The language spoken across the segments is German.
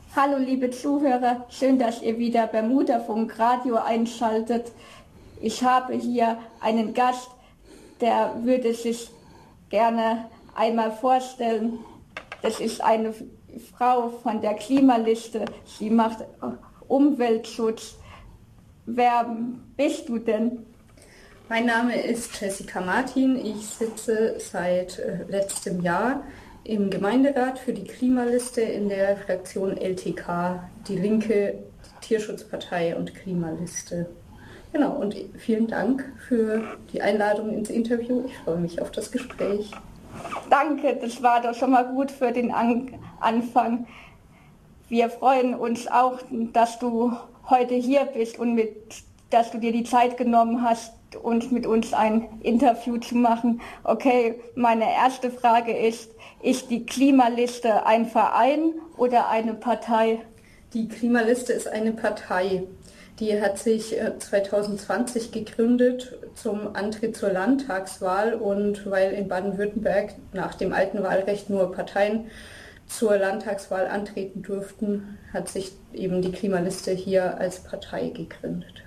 Hallo liebe Zuhörer, schön, dass ihr wieder Bermuda-Funk Radio einschaltet. Ich habe hier einen Gast, der würde sich gerne einmal vorstellen. Das ist eine Frau von der Klimaliste. Sie macht Umweltschutz. Wer bist du denn? Mein Name ist Jessica Martin. Ich sitze seit letztem Jahr im Gemeinderat für die Klimaliste in der Fraktion LTK, die Linke Tierschutzpartei und Klimaliste. Genau, und vielen Dank für die Einladung ins Interview. Ich freue mich auf das Gespräch. Danke, das war doch schon mal gut für den Anfang. Wir freuen uns auch, dass du heute hier bist und dass du dir die Zeit genommen hast, mit uns ein Interview zu machen. Okay, meine erste Frage ist die Klimaliste ein Verein oder eine Partei? Die Klimaliste ist eine Partei. Die hat sich 2020 gegründet zum Antritt zur Landtagswahl, und weil in Baden-Württemberg nach dem alten Wahlrecht nur Parteien zur Landtagswahl antreten durften, hat sich eben die Klimaliste hier als Partei gegründet.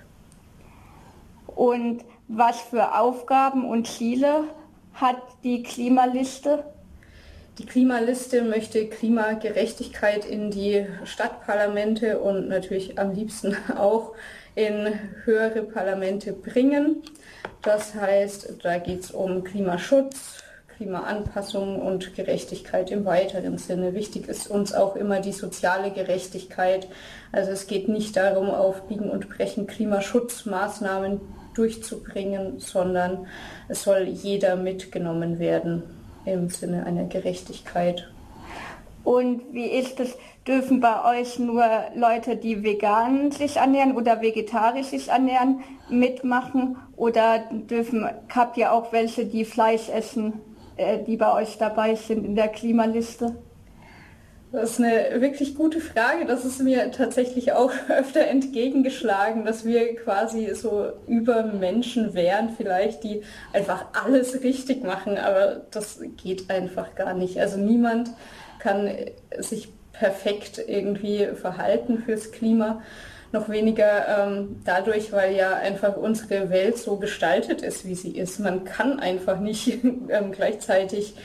Und was für Aufgaben und Ziele hat die Klimaliste? Die Klimaliste möchte Klimagerechtigkeit in die Stadtparlamente und natürlich am liebsten auch in höhere Parlamente bringen. Das heißt, da geht es um Klimaschutz, Klimaanpassung und Gerechtigkeit im weiteren Sinne. Wichtig ist uns auch immer die soziale Gerechtigkeit. Also es geht nicht darum, auf Biegen und Brechen Klimaschutzmaßnahmen durchzubringen, sondern es soll jeder mitgenommen werden im Sinne einer Gerechtigkeit. Und wie ist es? Dürfen bei euch nur Leute, die vegan sich ernähren oder vegetarisch sich ernähren, mitmachen? Oder habt ihr auch welche, die Fleisch essen, die bei euch dabei sind in der Klimaliste? Das ist eine wirklich gute Frage. Das ist mir tatsächlich auch öfter entgegengeschlagen, dass wir quasi so Übermenschen wären vielleicht, die einfach alles richtig machen, aber das geht einfach gar nicht. Also niemand kann sich perfekt irgendwie verhalten fürs Klima, noch weniger dadurch, weil ja einfach unsere Welt so gestaltet ist, wie sie ist. Man kann einfach nicht gleichzeitig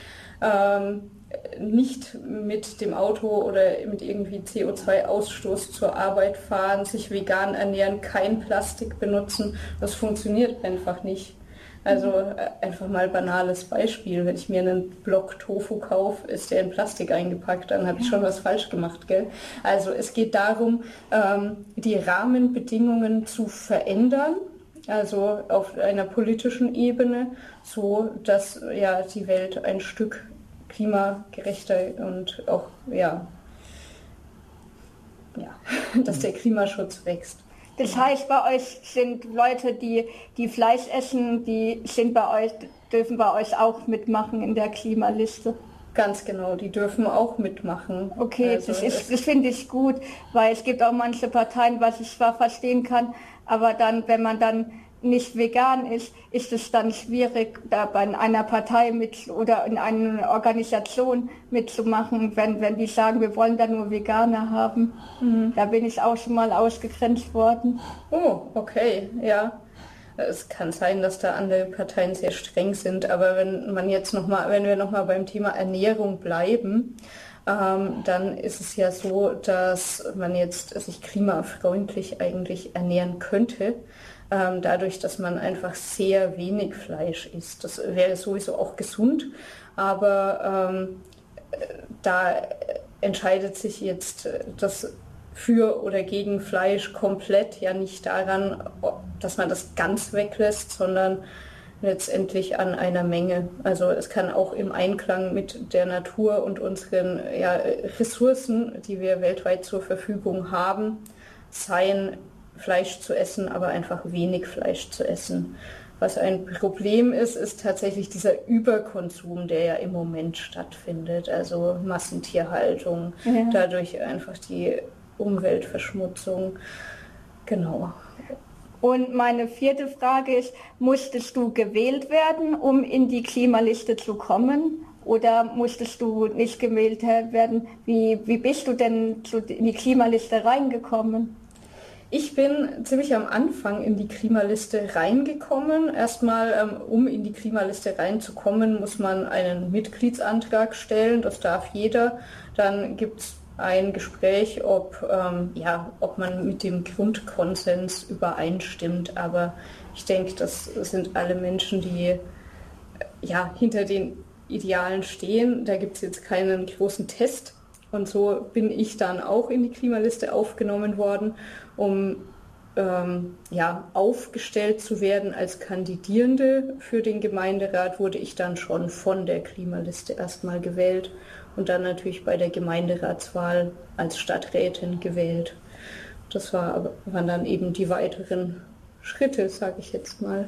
nicht mit dem Auto oder mit irgendwie CO2-Ausstoß zur Arbeit fahren, sich vegan ernähren, kein Plastik benutzen. Das funktioniert einfach nicht. Also einfach mal banales Beispiel, wenn ich mir einen Block Tofu kaufe, ist der in Plastik eingepackt, dann habe ich schon was falsch gemacht, gell? Also es geht darum, die Rahmenbedingungen zu verändern, also auf einer politischen Ebene, so dass ja die Welt ein Stück klimagerechter und auch dass der Klimaschutz wächst. Das heißt, bei euch sind Leute, die Fleisch essen, dürfen bei euch auch mitmachen in der Klimaliste? Ganz genau, die dürfen auch mitmachen. Okay, also das finde ich gut, weil es gibt auch manche Parteien, was ich zwar verstehen kann, aber dann, wenn man dann nicht vegan ist, ist es dann schwierig, da bei einer Partei oder in einer Organisation mitzumachen, wenn die sagen, wir wollen da nur Veganer haben. Mhm. Da bin ich auch schon mal ausgegrenzt worden. Oh, okay, ja. Es kann sein, dass da andere Parteien sehr streng sind, aber wenn wir nochmal beim Thema Ernährung bleiben, dann ist es ja so, dass man jetzt sich klimafreundlich eigentlich ernähren könnte. Dadurch, dass man einfach sehr wenig Fleisch isst. Das wäre sowieso auch gesund, aber da entscheidet sich jetzt das für oder gegen Fleisch komplett ja nicht daran, dass man das ganz weglässt, sondern letztendlich an einer Menge. Also es kann auch im Einklang mit der Natur und unseren Ressourcen, die wir weltweit zur Verfügung haben, sein, Fleisch zu essen, aber einfach wenig Fleisch zu essen. Was ein Problem ist, ist tatsächlich dieser Überkonsum, der ja im Moment stattfindet. Also Massentierhaltung, dadurch einfach die Umweltverschmutzung. Genau. Und meine vierte Frage ist, musstest du gewählt werden, um in die Klimaliste zu kommen? oder musstest du nicht gewählt werden? Wie bist du denn in die Klimaliste reingekommen? Ich bin ziemlich am Anfang in die Klimaliste reingekommen. Erstmal, um in die Klimaliste reinzukommen, muss man einen Mitgliedsantrag stellen. Das darf jeder. Dann gibt es ein Gespräch, ob man mit dem Grundkonsens übereinstimmt. Aber ich denke, das sind alle Menschen, die hinter den Idealen stehen. Da gibt es jetzt keinen großen Test. Und so bin ich dann auch in die Klimaliste aufgenommen worden, um aufgestellt zu werden als Kandidierende für den Gemeinderat, wurde ich dann schon von der Klimaliste erstmal gewählt und dann natürlich bei der Gemeinderatswahl als Stadträtin gewählt. Das waren dann eben die weiteren Schritte, sage ich jetzt mal.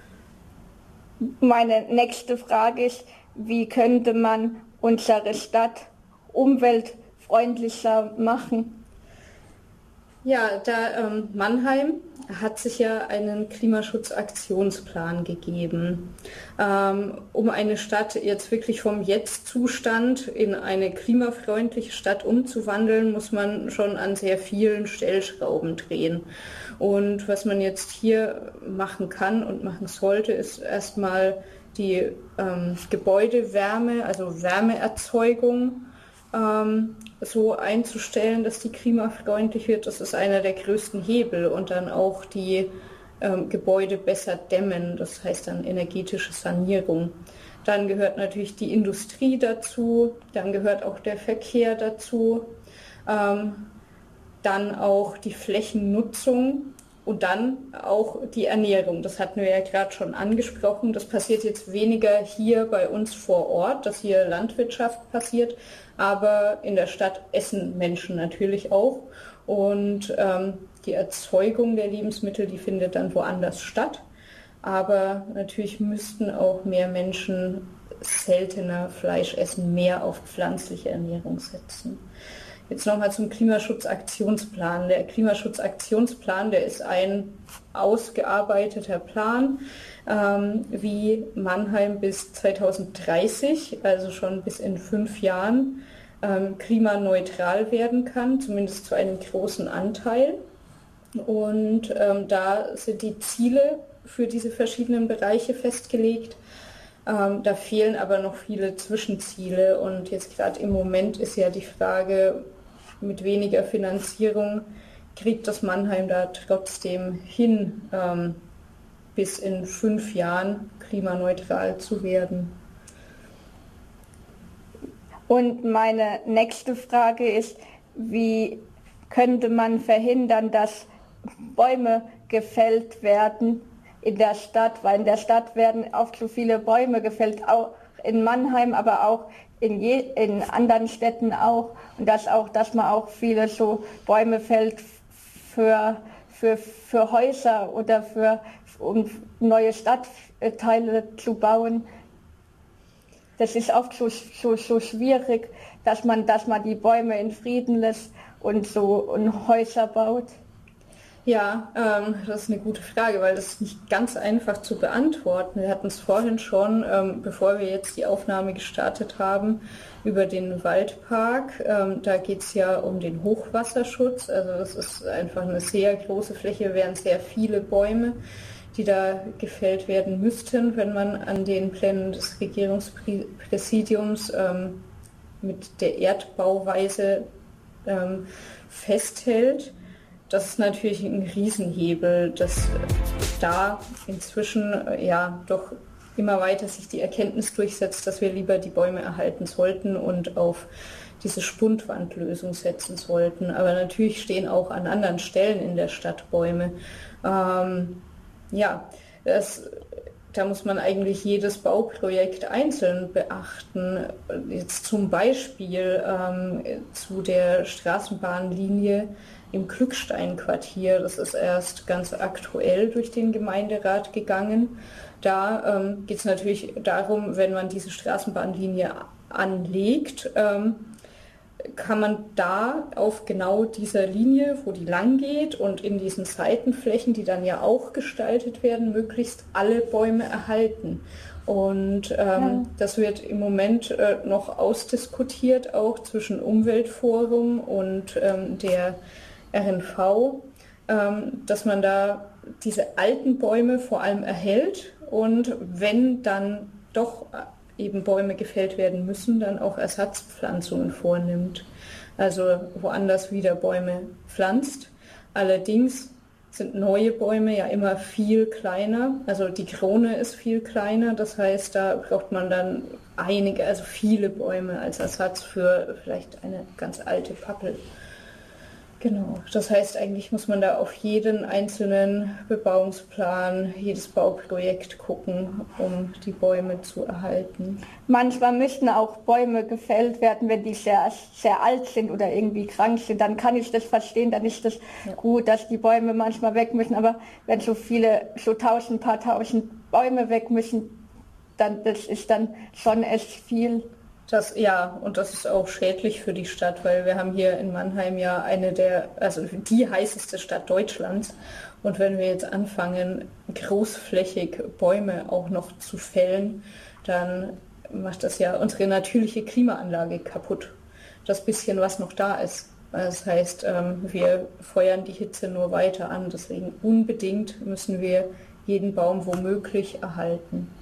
Meine nächste Frage ist, wie könnte man unsere Stadt umweltfreundlicher machen? Ja, Mannheim hat sich ja einen Klimaschutzaktionsplan gegeben. Um eine Stadt jetzt wirklich vom Jetzt-Zustand in eine klimafreundliche Stadt umzuwandeln, muss man schon an sehr vielen Stellschrauben drehen. Und was man jetzt hier machen kann und machen sollte, ist erstmal die Gebäudewärme, also Wärmeerzeugung, so einzustellen, dass die klimafreundlich wird. Das ist einer der größten Hebel und dann auch die Gebäude besser dämmen, das heißt dann energetische Sanierung. Dann gehört natürlich die Industrie dazu, dann gehört auch der Verkehr dazu, dann auch die Flächennutzung und dann auch die Ernährung. Das hatten wir ja gerade schon angesprochen. Das passiert jetzt weniger hier bei uns vor Ort, dass hier Landwirtschaft passiert, aber in der Stadt essen Menschen natürlich auch. Und die Erzeugung der Lebensmittel, die findet dann woanders statt. Aber natürlich müssten auch mehr Menschen seltener Fleisch essen, mehr auf pflanzliche Ernährung setzen. Jetzt nochmal zum Klimaschutzaktionsplan. Der Klimaschutzaktionsplan, der ist ein ausgearbeiteter Plan, wie Mannheim bis 2030, also schon bis in 5 Jahren, klimaneutral werden kann, zumindest zu einem großen Anteil. Und da sind die Ziele für diese verschiedenen Bereiche festgelegt. Da fehlen aber noch viele Zwischenziele und jetzt gerade im Moment ist ja die Frage, mit weniger Finanzierung kriegt das Mannheim da trotzdem hin, bis in 5 Jahren klimaneutral zu werden. Und meine nächste Frage ist, wie könnte man verhindern, dass Bäume gefällt werden in der Stadt, weil in der Stadt werden oft so viele Bäume gefällt, auch in Mannheim, aber auch in anderen Städten auch. Und dass man auch viele so Bäume fällt für Häuser oder um neue Stadtteile zu bauen. Das ist oft so schwierig, dass man die Bäume in Frieden lässt und Häuser baut. Ja, das ist eine gute Frage, weil das ist nicht ganz einfach zu beantworten. Wir hatten es vorhin schon, bevor wir jetzt die Aufnahme gestartet haben, über den Waldpark. Da geht es ja um den Hochwasserschutz. Also das ist einfach eine sehr große Fläche, wären sehr viele Bäume, die da gefällt werden müssten, wenn man an den Plänen des Regierungspräsidiums mit der Erdbauweise festhält. Das ist natürlich ein Riesenhebel, dass da inzwischen doch immer weiter sich die Erkenntnis durchsetzt, dass wir lieber die Bäume erhalten sollten und auf diese Spundwandlösung setzen sollten. Aber natürlich stehen auch an anderen Stellen in der Stadt Bäume. Da muss man eigentlich jedes Bauprojekt einzeln beachten. Jetzt zum Beispiel zu der Straßenbahnlinie im Klückstein-Quartier. Das ist erst ganz aktuell durch den Gemeinderat gegangen. Da geht es natürlich darum, wenn man diese Straßenbahnlinie anlegt, kann man da auf genau dieser Linie, wo die lang geht und in diesen Seitenflächen, die dann ja auch gestaltet werden, möglichst alle Bäume erhalten. Und das wird im Moment noch ausdiskutiert, auch zwischen Umweltforum und der RNV, dass man da diese alten Bäume vor allem erhält und wenn dann doch eben Bäume gefällt werden müssen, dann auch Ersatzpflanzungen vornimmt. Also woanders wieder Bäume pflanzt. Allerdings sind neue Bäume ja immer viel kleiner. Also die Krone ist viel kleiner. Das heißt, da braucht man dann also viele Bäume als Ersatz für vielleicht eine ganz alte Pappel. Genau, das heißt, eigentlich muss man da auf jeden einzelnen Bebauungsplan, jedes Bauprojekt gucken, um die Bäume zu erhalten. Manchmal müssen auch Bäume gefällt werden, wenn die sehr, sehr alt sind oder irgendwie krank sind. Dann kann ich das verstehen, dann ist das gut, dass die Bäume manchmal weg müssen. Aber wenn so viele, so paar tausend Bäume weg müssen, dann das ist dann schon echt viel. Und das ist auch schädlich für die Stadt, weil wir haben hier in Mannheim ja also die heißeste Stadt Deutschlands. Und wenn wir jetzt anfangen, großflächig Bäume auch noch zu fällen, dann macht das ja unsere natürliche Klimaanlage kaputt. Das bisschen, was noch da ist. Das heißt, wir feuern die Hitze nur weiter an. Deswegen unbedingt müssen wir jeden Baum womöglich erhalten.